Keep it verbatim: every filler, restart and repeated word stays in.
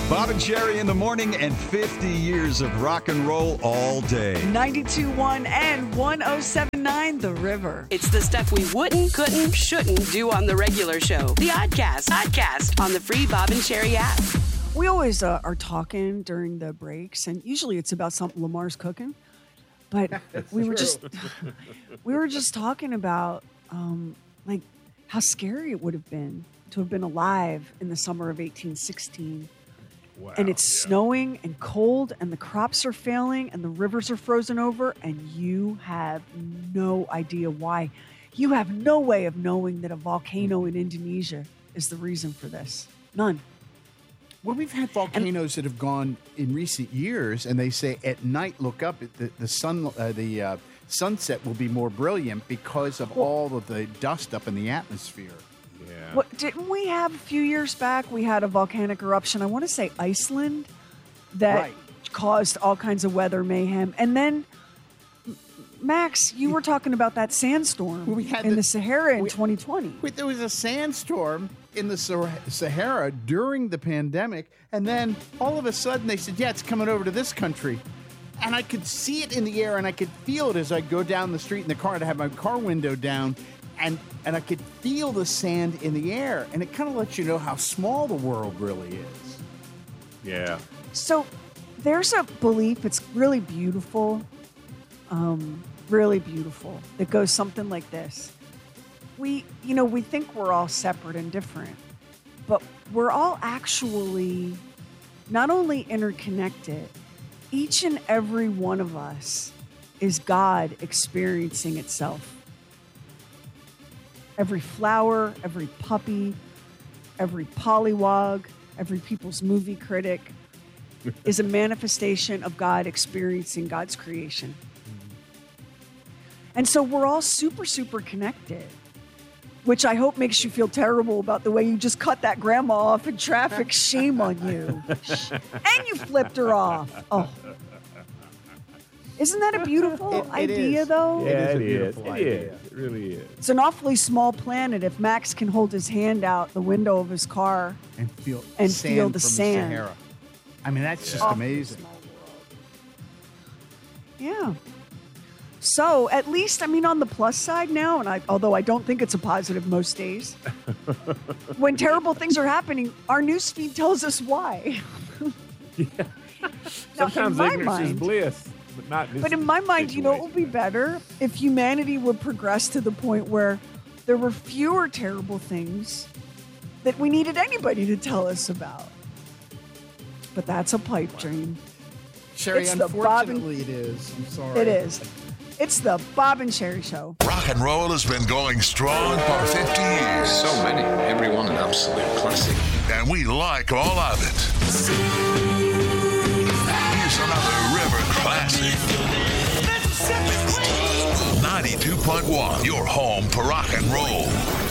Bob and Sherry in the morning and fifty years of rock and roll all day. ninety-two point one and one oh seven point nine The River. It's the stuff we wouldn't, couldn't, shouldn't do on the regular show. The Oddcast. Oddcast on the free Bob and Sherry app. We always uh, are talking during the breaks, and usually it's about something Lamar's cooking. But we were just we were just talking about um, like how scary it would have been to have been alive in the summer of eighteen sixteen. Wow, and it's yeah. snowing and cold, and the crops are failing, and the rivers are frozen over, and you have no idea why. You have no way of knowing that a volcano in Indonesia is the reason for this. None. Well, we've had volcanoes that have gone in recent years, and they say at night, look up, the, the sun, uh, the uh, sunset will be more brilliant because of Well- all of the dust up in the atmosphere. Yeah. What, didn't we have a few years back? We had a volcanic eruption. I want to say Iceland that Right. caused all kinds of weather mayhem. And then, M- Max, you were talking about that sandstorm We had in the- the, Sahara in we- twenty twenty. Wait, there was a sandstorm in the Sah- Sahara during the pandemic, and then all of a sudden they said, yeah, it's coming over to this country. And I could see it in the air, and I could feel it as I go down the street in the car to have my car window down, and, and I could feel the sand in the air. And it kind of lets you know how small the world really is. Yeah. So there's a belief, it's really beautiful, um, really beautiful, that goes something like this. We, you know, we think we're all separate and different, but we're all actually not only interconnected, each and every one of us is God experiencing itself. Every flower, every puppy, every pollywog, every people's movie critic is a manifestation of God experiencing God's creation. And so we're all super, super connected, which I hope makes you feel terrible about the way you just cut that grandma off in traffic. Shame on you. And you flipped her off. Oh. Isn't that a beautiful It- it idea, is. though? Yeah, is a it is. beautiful It idea. is. It really is. It's an awfully small planet if Max can hold his hand out the window of his car. And feel And sand feel the from sand. the Sahara. I mean, that's just Awfully amazing. small world. Yeah. So at least, I mean, on the plus side now, and I, although I don't think it's a positive most days, when terrible things are happening, our newsfeed tells us why. Now, in Sometimes my ignorance is mind- bliss, but not in this But in my mind, you know, it would be situation. better if humanity would progress to the point where there were fewer terrible things that we needed anybody to tell us about. But that's a pipe dream. Sherry, It's the Bob and- unfortunately, it is. I'm sorry. It is. It's the Bob and Sherry Show. Rock and roll has been going strong for fifty years. So many, every one an absolute classic. And we like all of it. Here's another river classic. ninety-two point one, your home for rock and roll.